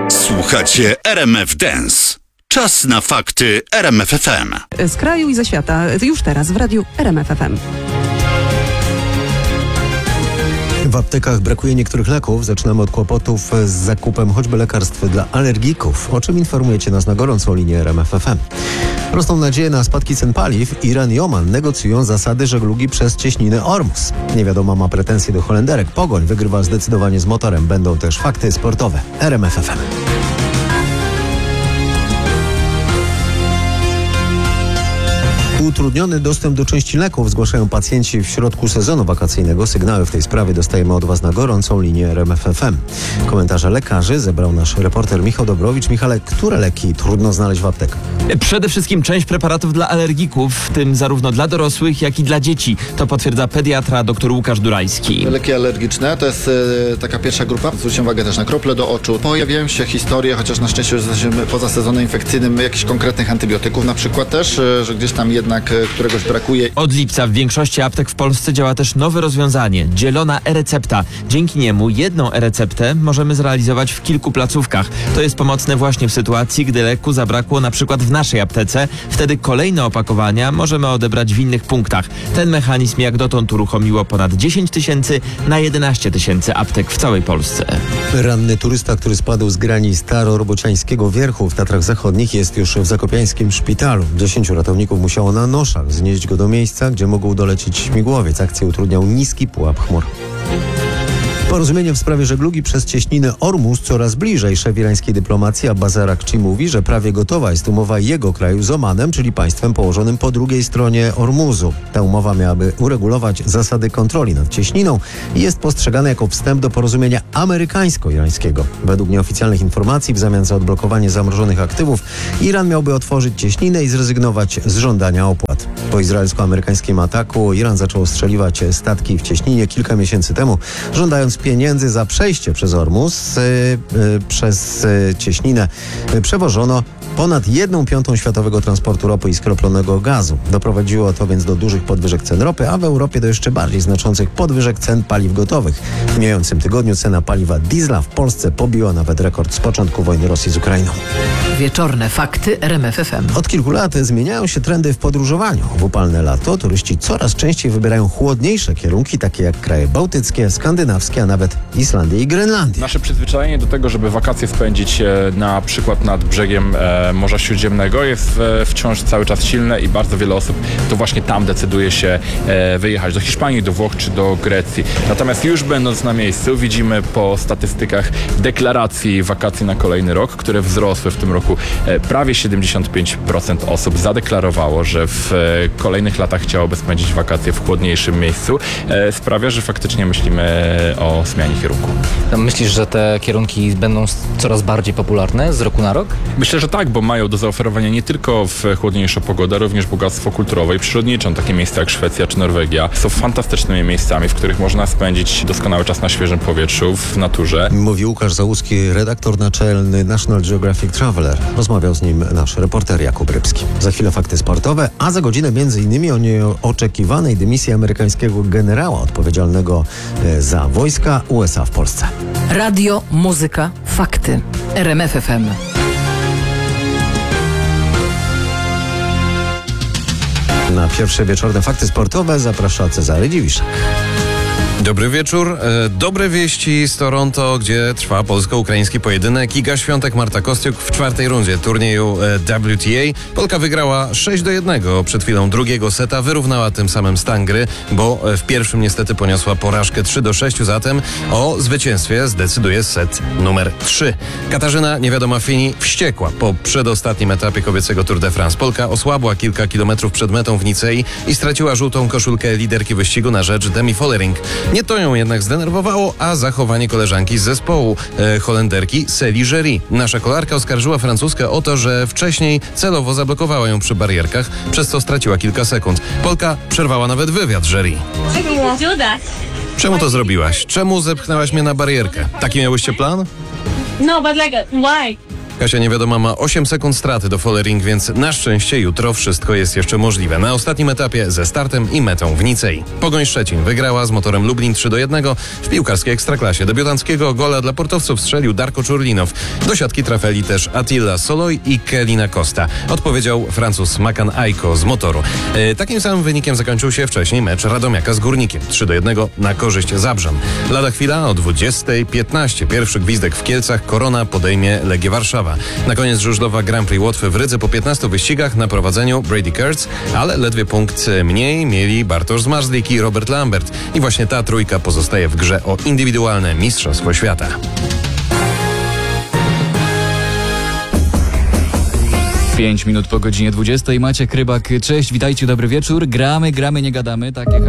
Słuchacie RMF Dance. Czas na fakty RMF FM. Z kraju i ze świata, już teraz w radiu RMF FM. W aptekach brakuje niektórych leków. Zaczynamy od kłopotów z zakupem choćby lekarstw dla alergików, o czym informujecie nas na gorącą linię RMF FM. Rosną nadzieje na spadki cen paliw. Iran i Oman negocjują zasady żeglugi przez cieśninę Ormus. Niewiadoma ma pretensje do Holenderek. Pogoń wygrywa zdecydowanie z motorem. Będą też fakty sportowe. RMF FM. Utrudniony dostęp do części leków zgłaszają pacjenci w środku sezonu wakacyjnego. Sygnały w tej sprawie dostajemy od Was na gorącą linię RMF FM. Komentarze lekarzy zebrał nasz reporter Michał Dobrowicz. Michale, które leki trudno znaleźć w aptekach? Przede wszystkim część preparatów dla alergików, w tym zarówno dla dorosłych, jak i dla dzieci. To potwierdza pediatra dr Łukasz Durajski. Leki alergiczne to jest taka pierwsza grupa. Zwróćcie uwagę też na krople do oczu. Pojawiają się historie, chociaż na szczęście już jesteśmy poza sezonem infekcyjnym, jakichś konkretnych antybiotyków na przykład też, że gdzieś tam jednak któregoś brakuje. Od lipca w większości aptek w Polsce działa też nowe rozwiązanie – dzielona e-recepta. Dzięki niemu jedną e-receptę możemy zrealizować w kilku placówkach. To jest pomocne właśnie w sytuacji, gdy leku zabrakło na przykład w naszej aptece. Wtedy kolejne opakowania możemy odebrać w innych punktach. Ten mechanizm jak dotąd uruchomiło ponad 10 000 na 11 000 aptek w całej Polsce. Ranny turysta, który spadł z grani Starorobociańskiego Wierchu w Tatrach Zachodnich, jest już w zakopiańskim szpitalu. 10 ratowników musiało na noszach znieść go do miejsca, gdzie mógł dolecieć śmigłowiec. Akcję utrudniał niski pułap chmur. Porozumienie w sprawie żeglugi przez cieśninę Ormus coraz bliżej. Szef irańskiej dyplomacji Abbas Arakci mówi, że prawie gotowa jest umowa jego kraju z Omanem, czyli państwem położonym po drugiej stronie Ormuzu. Ta umowa miałaby uregulować zasady kontroli nad cieśniną i jest postrzegana jako wstęp do porozumienia amerykańsko-irańskiego. Według nieoficjalnych informacji w zamian za odblokowanie zamrożonych aktywów Iran miałby otworzyć cieśninę i zrezygnować z żądania opłat. Po izraelsko-amerykańskim ataku Iran zaczął ostrzeliwać statki w cieśninie kilka miesięcy temu, żądając pieniędzy za przejście przez Ormus. Przez cieśninę przewożono ponad 1/5 światowego transportu ropy i skroplonego gazu. Doprowadziło to więc do dużych podwyżek cen ropy, a w Europie do jeszcze bardziej znaczących podwyżek cen paliw gotowych. W mijającym tygodniu cena paliwa diesla w Polsce pobiła nawet rekord z początku wojny Rosji z Ukrainą. Wieczorne fakty RMF FM. Od kilku lat zmieniają się trendy w podróżowaniu. W upalne lato turyści coraz częściej wybierają chłodniejsze kierunki, takie jak kraje bałtyckie, skandynawskie, a nawet Islandię i Grenlandię. Nasze przyzwyczajenie do tego, żeby wakacje spędzić na przykład nad brzegiem Morza Śródziemnego jest wciąż cały czas silne i bardzo wiele osób to właśnie tam decyduje się wyjechać do Hiszpanii, do Włoch czy do Grecji. Natomiast już będąc na miejscu widzimy po statystykach deklaracji wakacji na kolejny rok, które wzrosły w tym roku. Prawie 75% osób zadeklarowało, że w kolejnych latach chciałoby spędzić wakacje w chłodniejszym miejscu. Sprawia, że faktycznie myślimy o zmianie kierunku. Myślisz, że te kierunki będą coraz bardziej popularne z roku na rok? Myślę, że tak, bo mają do zaoferowania nie tylko w chłodniejsza pogoda, również bogactwo kulturowe i przyrodnicze. Takie miejsca jak Szwecja czy Norwegia są fantastycznymi miejscami, w których można spędzić doskonały czas na świeżym powietrzu, w naturze. Mówi Łukasz Załuski, redaktor naczelny National Geographic Traveler. Rozmawiał z nim nasz reporter Jakub Rybski. Za chwilę fakty sportowe, a za godzinę m.in. o nieoczekiwanej dymisji amerykańskiego generała odpowiedzialnego za wojska USA w Polsce. Radio, muzyka, fakty. RMF FM. Na pierwsze wieczorne fakty sportowe zaprasza Cezary Dziwiszek. Dobry wieczór. Dobre wieści z Toronto, gdzie trwa polsko-ukraiński pojedynek. Iga Świątek, Marta Kostyuk w czwartej rundzie turnieju WTA. Polka wygrała 6-1. Przed chwilą drugiego seta wyrównała tym samym stan gry, bo w pierwszym niestety poniosła porażkę 3-6. Zatem o zwycięstwie zdecyduje set numer 3. Katarzyna Niewiadoma-Fini wściekła po przedostatnim etapie kobiecego Tour de France. Polka osłabła kilka kilometrów przed metą w Nicei i straciła żółtą koszulkę liderki wyścigu na rzecz Demi Vollering. Nie to ją jednak zdenerwowało, a zachowanie koleżanki z zespołu Holenderki Celi Géry. Nasza kolarka oskarżyła francuskę o to, że wcześniej celowo zablokowała ją przy barierkach, przez co straciła kilka sekund. Polka przerwała nawet wywiad Géry. Czemu to zrobiłaś? Czemu zepchnęłaś mnie na barierkę? Taki miałyście plan? No, but why? Kasia Niewiadoma ma 8 sekund straty do Follering, więc na szczęście jutro wszystko jest jeszcze możliwe. Na ostatnim etapie ze startem i metą w Nicei. Pogoń Szczecin wygrała z Motorem Lublin 3-1 w piłkarskiej ekstraklasie. Debiutanckiego gola dla portowców strzelił Darko Czurlinow. Do siatki trafili też Attila Soloy i Kelina Costa. Odpowiedział Francuz Makan Aiko z Motoru. Takim samym wynikiem zakończył się wcześniej mecz Radomiaka z Górnikiem. 3-1 na korzyść Zabrzan. Lada chwila o 20:15. Pierwszy gwizdek w Kielcach. Korona podejmie Legię Warszawa. Na koniec żużlowa Grand Prix Łotwy w Rydze po 15 wyścigach na prowadzeniu Brady Kurtz, ale ledwie punkt mniej mieli Bartosz Zmarzlik i Robert Lambert. I właśnie ta trójka pozostaje w grze o indywidualne mistrzostwo świata. 5 minut po godzinie 20. Maciek Rybak, cześć, witajcie, dobry wieczór. Gramy, nie gadamy, takie